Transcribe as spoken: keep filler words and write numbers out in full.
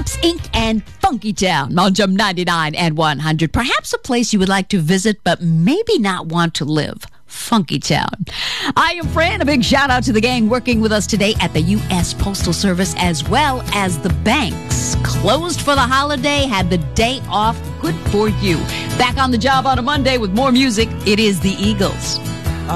Peps Incorporated and Funky Town on Jump ninety-nine and one hundred. Perhaps a place you would like to visit, but maybe not want to live. Funky Town. I am Fran. A big shout out to the gang working with us today at the U S Postal Service, as well as the banks. Closed for the holiday, had the day off. Good for you. Back on the job on a Monday with more music. It is the Eagles.